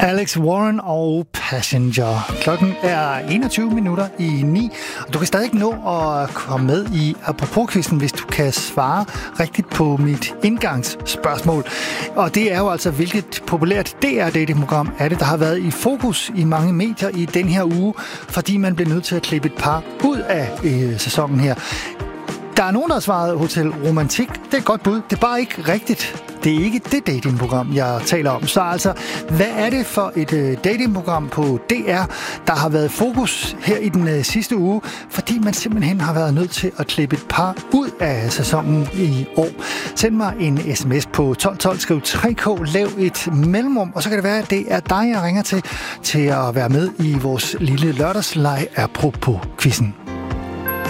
Alex Warren og Passenger. Klokken er 21:09, og du kan stadig nå at komme med i Apropos-quizzen, hvis du kan svare rigtigt på mit indgangsspørgsmål. Og det er jo altså, hvilket populært DR-datingprogram er det, der har været i fokus i mange medier i den her uge, fordi man bliver nødt til at klippe et par ud af sæsonen her. Der er nogen, der har svaret Hotel Romantik. Det er et godt bud. Det er bare ikke rigtigt. Det er ikke det datingprogram, jeg taler om. Så altså, hvad er det for et datingprogram på DR, der har været fokus her i den sidste uge, fordi man simpelthen har været nødt til at klippe et par ud af sæsonen i år. Send mig en sms på 1212, skriv 3K, lav et mellemrum, og så kan det være, at det er dig, jeg ringer til at være med i vores lille lørdagsleg Apropos-quizzen.